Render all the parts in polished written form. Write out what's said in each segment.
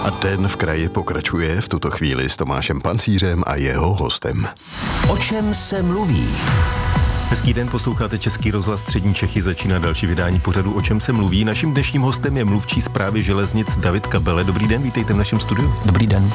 A Den v kraji pokračuje v tuto chvíli s Tomášem Pancířem a jeho hostem. O čem se mluví? Hezký den, posloucháte Český rozhlas Střední Čechy, začíná další vydání pořadu O čem se mluví. Naším dnešním hostem je mluvčí Správy železnic David Kabele. Dobrý den, vítejte v našem studiu. Dobrý den.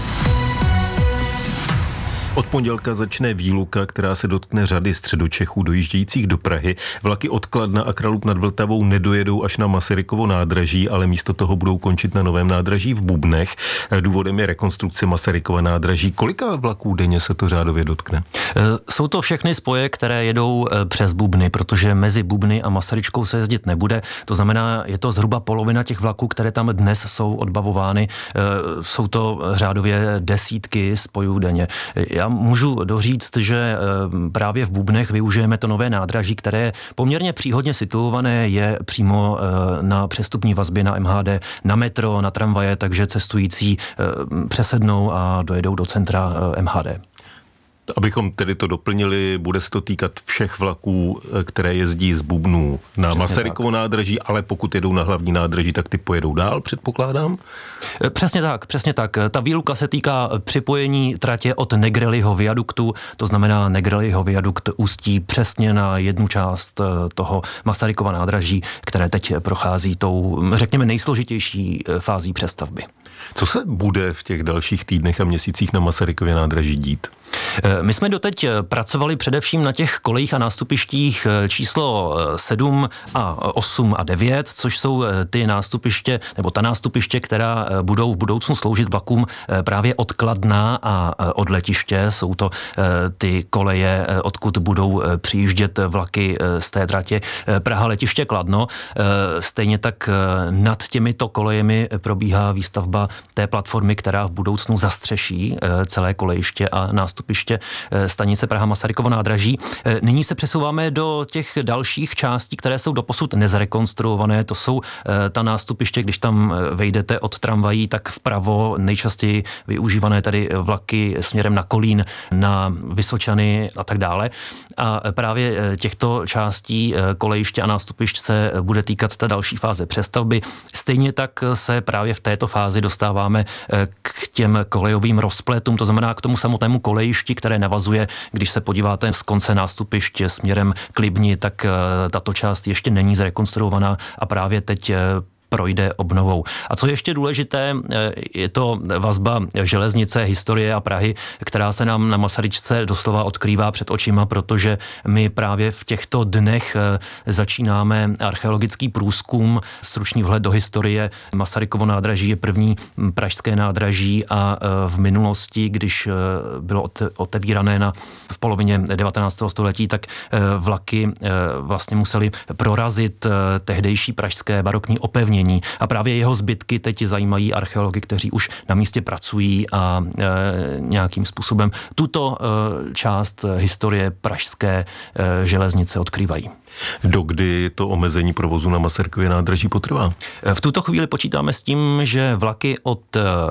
Od pondělka začne výluka, která se dotkne řady Středočechů dojíždějících do Prahy. Vlaky od Kladna a Kralupy nad Vltavou nedojedou až na Masarykovo nádraží, ale místo toho budou končit na novém nádraží v Bubnech. Důvodem je rekonstrukce Masarykova nádraží. Kolika vlaků denně se to řádově dotkne? Jsou to všechny spoje, které jedou přes Bubny, protože mezi Bubny a Masaryčkou se jezdit nebude. To znamená, je to zhruba polovina těch vlaků, které tam dnes jsou odbavovány. Jsou to řádově desítky spojů denně. Já můžu doříct, že právě v Bubnech využijeme to nové nádraží, které je poměrně příhodně situované, je přímo na přestupní vazbě na MHD, na metro, na tramvaje, takže cestující přesednou a dojedou do centra MHD. Abychom tedy to doplnili, bude se to týkat všech vlaků, které jezdí z Bubnů na Masarykovo nádraží, ale pokud jedou na hlavní nádraží, tak ty pojedou dál, předpokládám? Přesně tak. Ta výluka se týká připojení tratě od Negrelliho viaduktu, to znamená Negrelliho viadukt ústí přesně na jednu část toho Masarykova nádraží, které teď prochází tou, řekněme, nejsložitější fází přestavby. Co se bude v těch dalších týdnech a měsících na Masarykově nádraží dít? My jsme doteď pracovali především na těch kolejích a nástupištích číslo 7 a 8 a 9, což jsou ty nástupiště, nebo ta nástupiště, která budou v budoucnu sloužit vlakům právě od Kladna a od letiště. Jsou to ty koleje, odkud budou přijíždět vlaky z té tratě Praha letiště Kladno. Stejně tak nad těmito kolejemi probíhá výstavba té platformy, která v budoucnu zastřeší celé kolejiště a nástupiště stanice Praha Masarykovo nádraží. Nyní se přesouváme do těch dalších částí, které jsou doposud nezrekonstruované. To jsou ta nástupiště, když tam vejdete od tramvají, tak vpravo nejčastěji využívané tady vlaky směrem na Kolín, na Vysočany a tak dále. A právě těchto částí kolejiště a nástupišť se bude týkat ta další fáze přestavby. Stejně tak se právě v této fázi dostáváme k těm kolejovým rozpletům, to znamená k tomu samotnému kolejišti, které navazuje, když se podíváte z konce nástupiště směrem k Libni, tak tato část ještě není zrekonstruovaná a právě teď projde obnovou. A co je ještě důležité, je to vazba železnice, historie a Prahy, která se nám na Masaryčce doslova odkrývá před očima, protože my právě v těchto dnech začínáme archeologický průzkum, stručný vhled do historie. Masarykovo nádraží je první pražské nádraží a v minulosti, když bylo otevírané v polovině 19. století, tak vlaky vlastně museli prorazit tehdejší pražské barokní opevnění. A právě jeho zbytky teď zajímají archeology, kteří už na místě pracují a nějakým způsobem tuto část historie pražské železnice odkrývají. Dokdy to omezení provozu na Masarykově nádraží potrvá? V tuto chvíli počítáme s tím, že vlaky od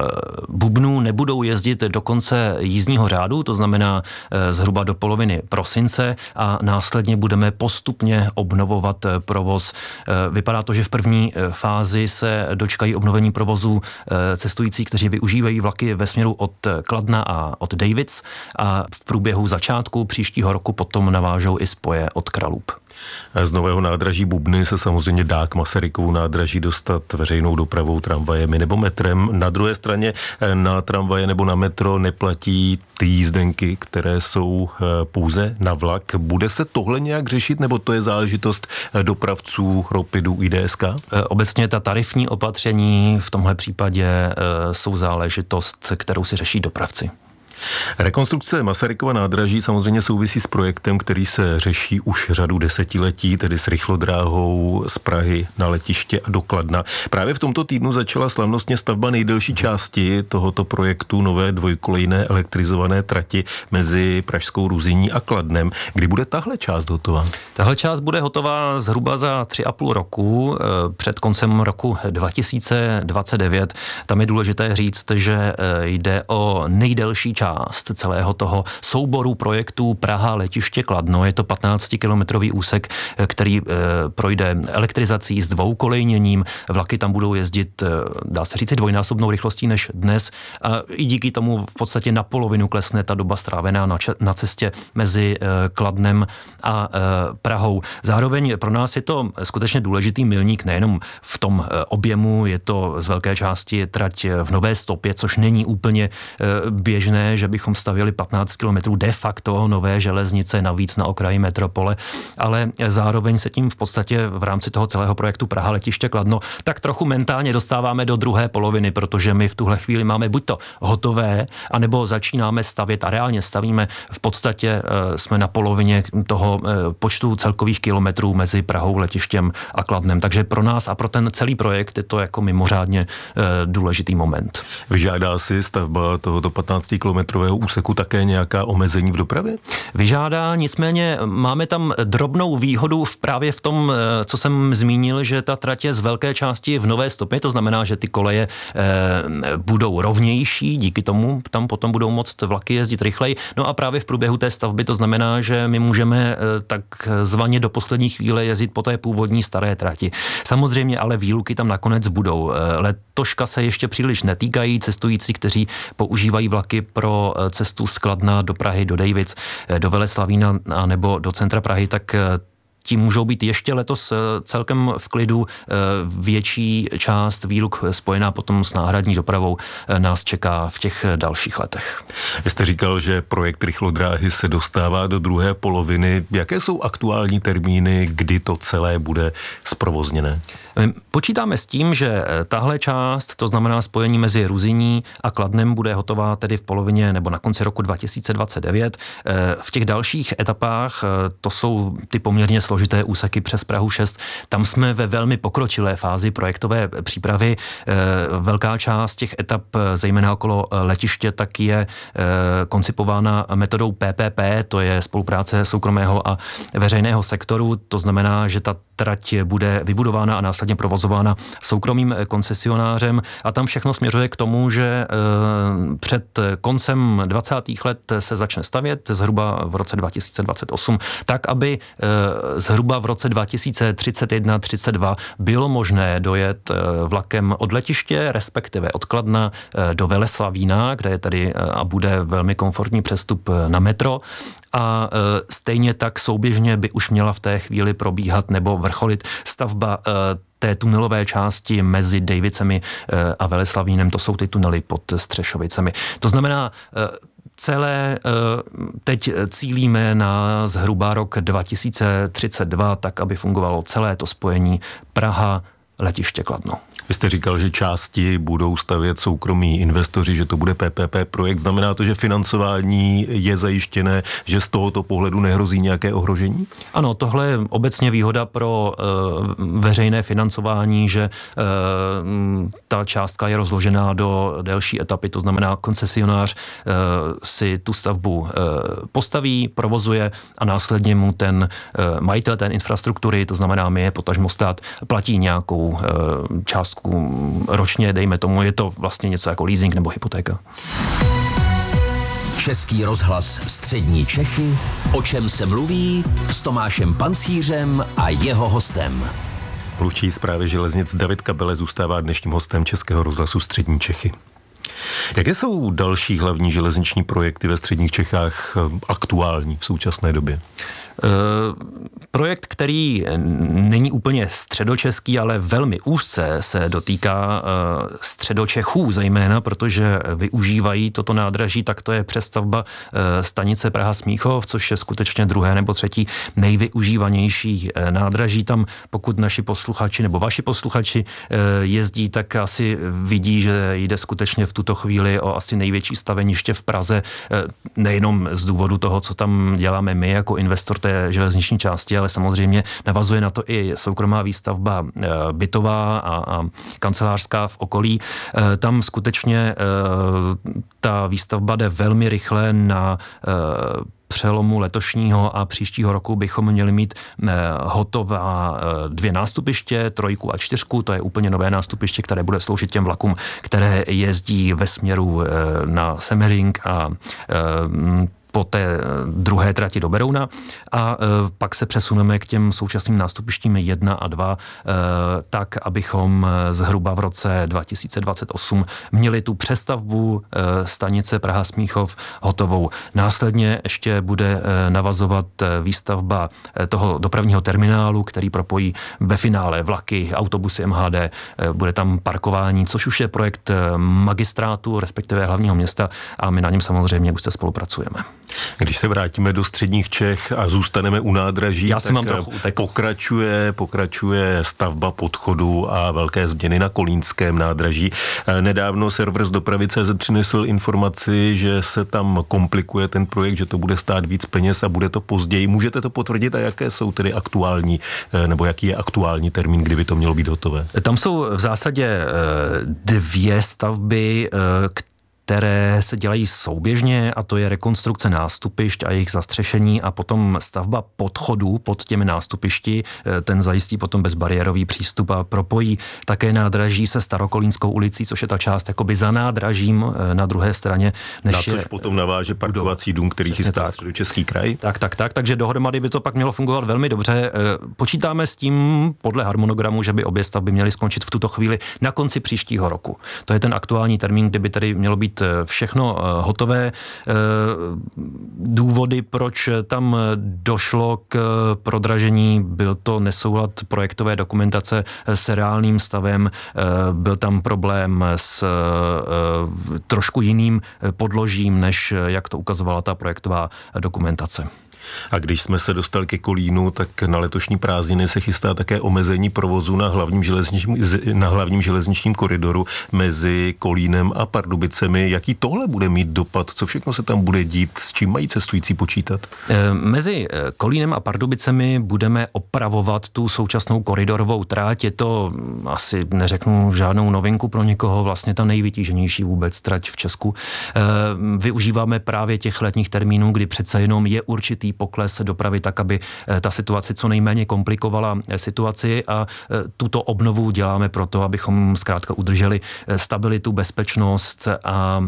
Bubnů nebudou jezdit do konce jízdního řádu, to znamená zhruba do poloviny prosince a následně budeme postupně obnovovat provoz. Vypadá to, že v první fázi se dočkají obnovení provozu cestující, kteří využívají vlaky ve směru od Kladna a od Davids a v průběhu začátku příštího roku potom navážou i spoje od Kralup. Z nového nádraží Bubny se samozřejmě dá k Masarykovu nádraží dostat veřejnou dopravou, tramvajemi nebo metrem. Na druhé straně na tramvaje nebo na metro neplatí ty jízdenky, které jsou pouze na vlak. Bude se tohle nějak řešit, nebo to je záležitost dopravců Ropidu IDSK? Obecně ta tarifní opatření v tomhle případě jsou záležitost, kterou si řeší dopravci. Rekonstrukce Masarykova nádraží samozřejmě souvisí s projektem, který se řeší už řadu desetiletí, tedy s rychlodráhou z Prahy na letiště a do Kladna. Právě v tomto týdnu začala slavnostně stavba nejdelší části tohoto projektu, nové dvojkolejné elektrizované trati mezi Pražskou Ruzyní a Kladnem. Kdy bude tahle část hotová? Tahle část bude hotová zhruba za 3,5 roku, před koncem roku 2029. Tam je důležité říct, že jde o nejdelší část část celého toho souboru projektů Praha letiště Kladno. Je to 15-kilometrový úsek, který projde elektrizací s dvoukolejněním. Vlaky tam budou jezdit, dá se říct, dvojnásobnou rychlostí než dnes. A i díky tomu v podstatě na polovinu klesne ta doba strávená na cestě mezi Kladnem a Prahou. Zároveň pro nás je to skutečně důležitý milník nejenom v tom objemu, je to z velké části trať v nové stopě, což není úplně běžné, že bychom stavěli 15 kilometrů de facto nové železnice navíc na okraji metropole, ale zároveň se tím v podstatě v rámci toho celého projektu Praha letiště Kladno tak trochu mentálně dostáváme do druhé poloviny, protože my v tuhle chvíli máme buď to hotové, anebo začínáme stavět a reálně stavíme. V podstatě jsme na polovině toho počtu celkových kilometrů mezi Prahou, letištěm a Kladnem. Takže pro nás a pro ten celý projekt je to jako mimořádně důležitý moment. Vyžádá si stavba tohoto 15-kilometrového úseku také nějaká omezení v dopravě? Vyžádá, nicméně máme tam drobnou výhodu právě v tom, co jsem zmínil, že ta trať je z velké části v nové stopě, to znamená, že ty koleje budou rovnější, díky tomu tam potom budou moct vlaky jezdit rychleji. No a právě v průběhu té stavby to znamená, že my můžeme takzvaně do poslední chvíle jezdit po té původní staré trati. Samozřejmě ale výluky tam nakonec budou. Letoška se ještě příliš netýkají cestující, kteří používají vlaky pro cestu z Kladna do Prahy, do Dejvic, do Veleslavína nebo do centra Prahy, tak ti můžou být ještě letos celkem v klidu. Větší část výluk spojená potom s náhradní dopravou nás čeká v těch dalších letech. Vy jste říkal, že projekt rychlodráhy se dostává do druhé poloviny. Jaké jsou aktuální termíny, kdy to celé bude zprovozněné? Počítáme s tím, že tahle část, to znamená spojení mezi Ruzyní a Kladnem, bude hotová tedy v polovině nebo na konci roku 2029. V těch dalších etapách, to jsou ty poměrně složité úseky přes Prahu 6, tam jsme ve velmi pokročilé fázi projektové přípravy. Velká část těch etap, zejména okolo letiště, tak je koncipována metodou PPP, to je spolupráce soukromého a veřejného sektoru, to znamená, že ta trať bude vybudována a následně provozována soukromým koncesionářem a tam všechno směřuje k tomu, že před koncem 20. let se začne stavět zhruba v roce 2028, tak aby zhruba v roce 2031-32 bylo možné dojet vlakem od letiště, respektive od Kladna do Veleslavína, kde je tady a bude velmi komfortní přestup na metro a stejně tak souběžně by už měla v té chvíli probíhat nebo vrcholit stavba té tunelové části mezi Dejvicemi a Veleslavínem, to jsou ty tunely pod Střešovicemi. To znamená, celé teď cílíme na zhruba rok 2032, tak aby fungovalo celé to spojení Praha, letiště Kladno. Vy jste říkal, že části budou stavět soukromí investoři, že to bude PPP projekt. Znamená to, že financování je zajištěné, že z tohoto pohledu nehrozí nějaké ohrožení? Ano, tohle je obecně výhoda pro veřejné financování, že ta částka je rozložená do delší etapy, to znamená koncesionář si tu stavbu postaví, provozuje a následně mu ten majitel té infrastruktury, to znamená my je potažmo stát, platí nějakou částku ročně, dejme tomu, je to vlastně něco jako leasing nebo hypotéka. Český rozhlas Střední Čechy, o čem se mluví s Tomášem Pancířem a jeho hostem. Mluvčí Správy železnic David Kabele zůstává dnešním hostem Českého rozhlasu Střední Čechy. Jaké jsou další hlavní železniční projekty ve středních Čechách aktuální v současné době? Projekt, který není úplně středočeský, ale velmi úzce se dotýká středočechů zejména, protože využívají toto nádraží, tak to je přestavba stanice Praha-Smíchov, což je skutečně druhé nebo třetí nejvyužívanější nádraží. Tam pokud naši posluchači nebo vaši posluchači jezdí, tak asi vidí, že jde skutečně v tuto chvíli o asi největší staveniště v Praze, nejenom z důvodu toho, co tam děláme my jako investor té železniční části, ale ale samozřejmě navazuje na to i soukromá výstavba bytová a kancelářská v okolí. Tam skutečně ta výstavba jde velmi rychle. Na přelomu letošního a příštího roku bychom měli mít hotová 2 nástupiště, 3 a 4, to je úplně nové nástupiště, které bude sloužit těm vlakům, které jezdí ve směru na Semmering a po té druhé trati do Berouna a pak se přesuneme k těm současným nástupištím 1 a 2, tak, abychom zhruba v roce 2028 měli tu přestavbu stanice Praha-Smíchov hotovou. Následně ještě bude navazovat výstavba toho dopravního terminálu, který propojí ve finále vlaky, autobusy MHD, bude tam parkování, což už je projekt magistrátu, respektive hlavního města a my na něm samozřejmě už se spolupracujeme. Když se vrátíme do středních Čech a zůstaneme u nádraží, tak pokračuje stavba podchodu a velké změny na kolínském nádraží. Nedávno server z dopravy.cz přinesl informaci, že se tam komplikuje ten projekt, že to bude stát víc peněz a bude to později. Můžete to potvrdit a jaké jsou tedy aktuální, nebo jaký je aktuální termín, kdy by to mělo být hotové? Tam jsou v zásadě 2 stavby, které se dělají souběžně, a to je rekonstrukce nástupišť a jejich zastřešení a potom stavba podchodů pod těmi nástupišti. Ten zajistí potom bezbariérový přístup a propojí také nádraží se Starokolínskou ulicí, což je ta část jakoby za nádražím na druhé straně. Na což potom naváže parkovací dům, který chystá Středočeský kraj. Takže dohromady by to pak mělo fungovat velmi dobře. Počítáme s tím podle harmonogramu, že by obě stavby měly skončit v tuto chvíli na konci příštího roku. To je ten aktuální termín, kdy by tedy mělo být všechno hotové. Důvody, proč tam došlo k prodražení, byl to nesoulad projektové dokumentace s reálným stavem, byl tam problém s trošku jiným podložím, než jak to ukazovala ta projektová dokumentace. A když jsme se dostali ke Kolínu, tak na letošní prázdniny se chystá také omezení provozu na hlavním železničním koridoru mezi Kolínem a Pardubicemi. Jaký tohle bude mít dopad? Co všechno se tam bude dít? S čím mají cestující počítat? Mezi Kolínem a Pardubicemi budeme opravovat tu současnou koridorovou trať. Je to, asi neřeknu žádnou novinku pro někoho, vlastně ta nejvytíženější vůbec trať v Česku. Využíváme právě těch letních termínů, kdy přece jenom je určitý pokles dopravy tak, aby ta situace co nejméně komplikovala situaci a tuto obnovu děláme proto, abychom zkrátka udrželi stabilitu, bezpečnost a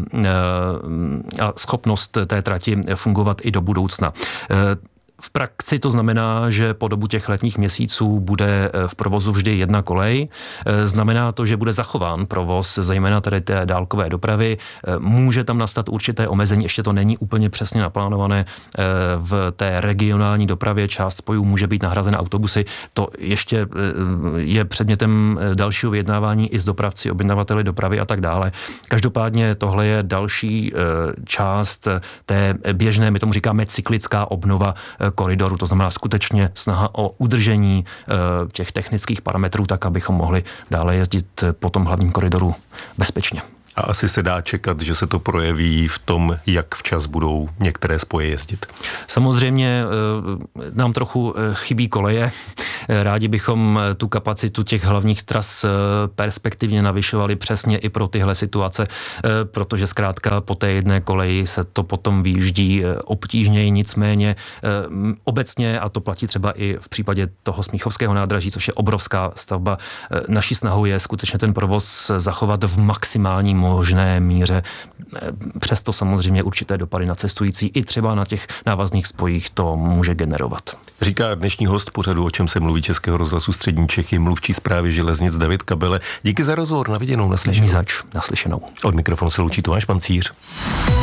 schopnost té trati fungovat i do budoucna. V praxi to znamená, že po dobu těch letních měsíců bude v provozu vždy 1 kolej. Znamená to, že bude zachován provoz, zejména tady té dálkové dopravy. Může tam nastat určité omezení, ještě to není úplně přesně naplánované. V té regionální dopravě část spojů může být nahrazena autobusy. To ještě je předmětem dalšího vyjednávání i s dopravci, objednavateli dopravy a tak dále. Každopádně tohle je další část té běžné, my tomu říkáme cyklická obnova koridoru, to znamená skutečně snaha o udržení těch technických parametrů tak, abychom mohli dále jezdit po tom hlavním koridoru bezpečně. A asi se dá čekat, že se to projeví v tom, jak včas budou některé spoje jezdit. Samozřejmě nám trochu chybí koleje. Rádi bychom tu kapacitu těch hlavních tras perspektivně navyšovali přesně i pro tyhle situace, protože zkrátka po té jedné koleji se to potom vyjíždí obtížněji, nicméně obecně, a to platí třeba i v případě toho Smíchovského nádraží, což je obrovská stavba, naší snahou je skutečně ten provoz zachovat v maximální možné míře. Přesto samozřejmě určité dopady na cestující i třeba na těch návazných spojích to může generovat. Říká dnešní host pořadu O čem se mluví Českého rozhlasu Střední Čechy, mluvčí Správy železnic David Kabele. Díky za rozhovor, na viděnou, naslyšenou. Naslyšenou. Od mikrofonu se loučí Tomáš Pancíř.